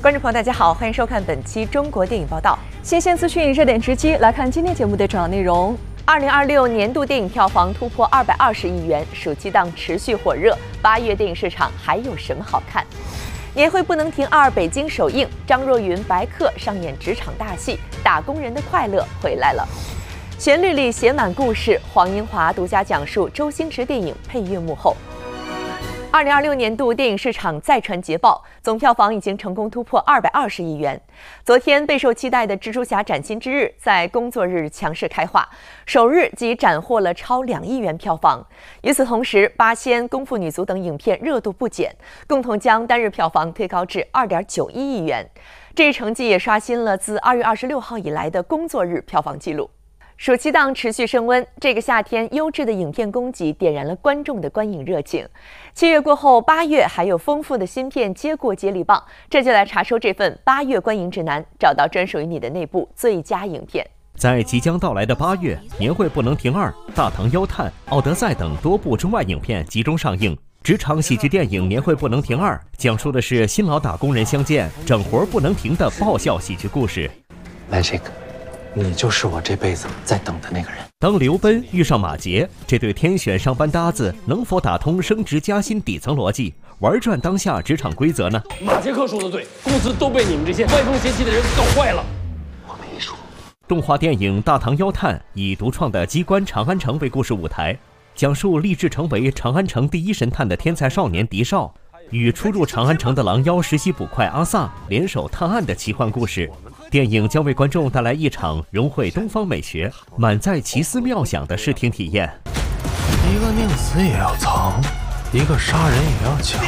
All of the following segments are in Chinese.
观众朋友，大家好，欢迎收看本期中国电影报道。 新鲜资讯，热点直击，来看今天节目的主要内容。 2026年度电影票房突破220亿元，暑期档持续火热。8月电影市场还有什么好看？年会不能停2北京首映，张若昀、白客上演职场大戏，打工人的快乐回来了。旋律里写满故事，黄英华独家讲述周星驰电影配乐幕后。2026年度电影市场再传捷报，总票房已经成功突破220亿元。昨天备受期待的《蜘蛛侠：崭新之日》在工作日强势开画，首日即斩获了超2亿元票房。与此同时，《八仙》《功夫女足》等影片热度不减，共同将单日票房推高至2.91亿元。这一成绩也刷新了自2月26号以来的工作日票房纪录。暑期档持续升温，这个夏天优质的影片供给点燃了观众的观影热情。7月过后，8月还有丰富的新片接过接力棒，这就来查收这份8月观影指南，找到专属于你的那部最佳影片。 在即将到来的8月，年会不能停2、大唐妖探、奥德赛等多部中外影片集中上映。职场喜剧电影《年会不能停2》讲述的是新老打工人相见，整活不能停的爆笑喜剧故事。 Magic。你就是我这辈子在等的那个人。 当刘奔遇上马杰，这对天选上班搭子能否打通升职加薪底层逻辑，玩转当下职场规则呢？ 马杰克说的对，公司都被你们这些歪风邪气的人搞坏了。 我没说。 动画电影《大唐妖探》以独创的机关长安城为故事舞台，讲述立志成为长安城第一神探的天才少年狄少，与初入长安城的狼妖实习捕快阿萨联手探案的奇幻故事。电影将为观众带来一场融汇东方美学、满载奇思妙想的视听体验。 一个宁死也要藏，一个杀人也要抢。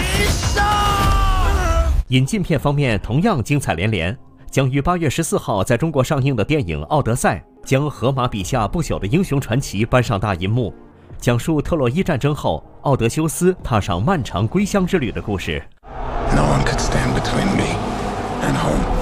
引进片方面同样精彩连连，将于8月14号在中国上映的电影《奥德赛》将荷马笔下不朽的英雄传奇搬上大银幕，讲述特洛伊战争后奥德修斯踏上漫长归乡之旅的故事。 No one could stand between me and home.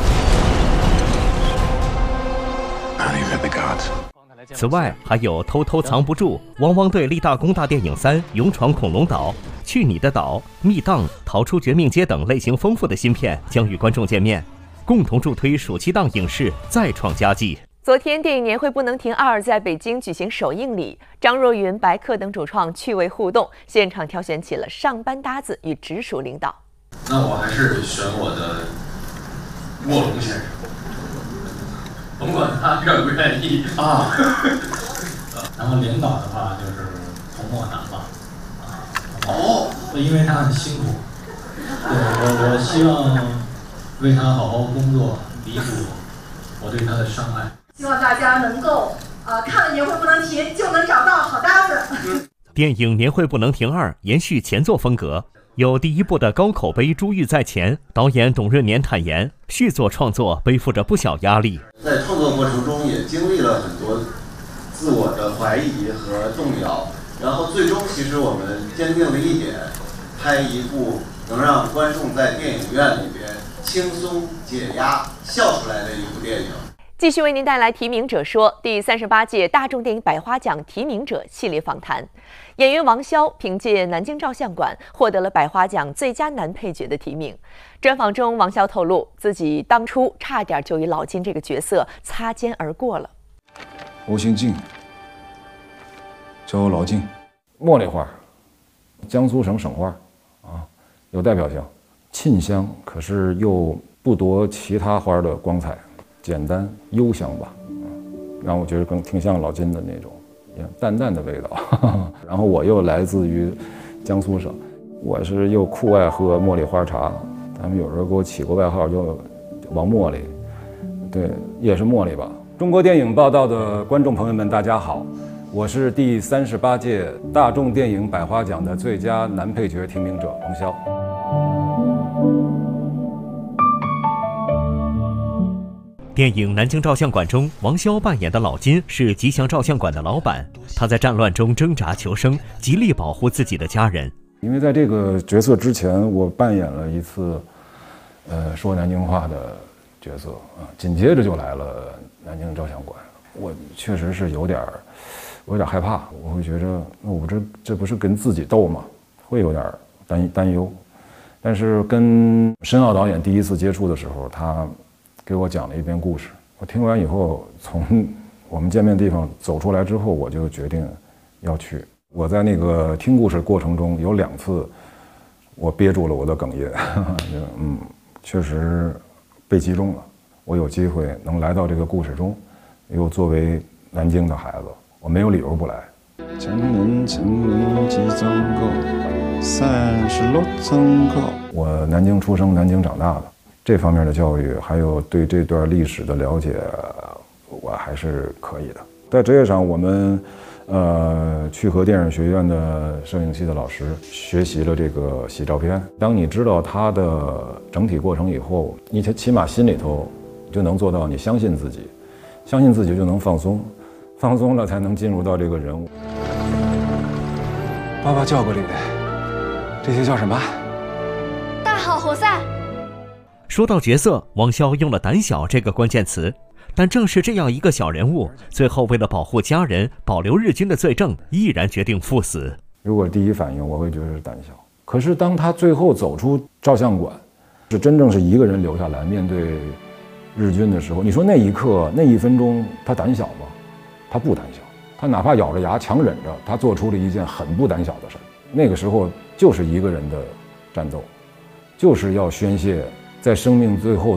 此外，还有偷偷藏不住、汪汪队立大功大电影3、勇闯恐龙岛、去你的岛、密档、逃出绝命街等类型丰富的新片将与观众见面，共同助推暑期档影视再创佳绩。 昨天，电影《年会不能停2》在北京举行首映礼，张若昀、白客等主创趣味互动，现场挑选起了上班搭子与直属领导。 那我还是选我的卧龙先生。甭管他愿不愿意啊。 然后领导的话就是童漠男吧，因为他很辛苦，对我希望为他好好工作，弥补我对他的伤害。 希望大家能够看了年会不能停，就能找到好搭子。 电影《年会不能停2》延续前作风格。有第一部的高口碑珠玉在前，导演董润年坦言，续作创作背负着不小压力。 在创作过程中也经历了很多自我的怀疑和动摇，然后最终其实我们坚定了一点，拍一部能让观众在电影院里边轻松解压笑出来的一部电影。 继续为您带来提名者说第38届大众电影百花奖提名者系列访谈。演员王骁凭借《南京照相馆》获得了百花奖最佳男配角的提名。专访中，王骁透露自己当初差点就与老金这个角色擦肩而过了。 我姓靳，叫我老靳。茉莉花，江苏省省花啊，有代表性，沁香，可是又不夺其他花的光彩，简单幽香吧，让我觉得更挺像老金的那种淡淡的味道。然后我又来自于江苏省，我是又酷爱喝茉莉花茶，他们有时候给我起过外号叫王茉莉，对，也是茉莉吧。中国电影报道的观众朋友们，大家好，我是第38届大众电影百花奖的最佳男配角提名者王骁。 电影《南京照相馆》中，王骁扮演的老金是吉祥照相馆的老板，他在战乱中挣扎求生，极力保护自己的家人。 因为在这个角色之前，我扮演了一次，说南京话的角色啊，紧接着就来了南京照相馆，我确实是有点害怕，我会觉着，那我这不是跟自己斗吗？会有点担忧。 但是跟申奥导演第一次接触的时候，他给我讲了一遍故事。我听完以后，从我们见面地方走出来之后，我就决定要去。我在那个听故事过程中有2次，我憋住了我的哽咽，确实被击中了。我有机会能来到这个故事中，又作为南京的孩子，我没有理由不来。江南城里几张高，36层高。我南京出生，南京长大的，这方面的教育，还有对这段历史的了解，我还是可以的。在职业上，我们去和电影学院的摄影系的老师学习了这个洗照片。当你知道它的整体过程以后，你起码心里头就能做到，你相信自己，相信自己就能放松，放松了才能进入到这个人物。 爸爸叫过你的，这些叫什么？ 大好活塞。 说到角色，王骁用了胆小这个关键词。但正是这样一个小人物，最后为了保护家人，保留日军的罪证，毅然决定赴死。 如果第一反应，我会觉得是胆小。可是当他最后走出照相馆，是真正是一个人留下来面对日军的时候，你说那一刻那1分钟，他胆小吗？他不胆小，他哪怕咬着牙强忍着，他做出了一件很不胆小的事。那个时候就是一个人的战斗，就是要宣泄在生命最后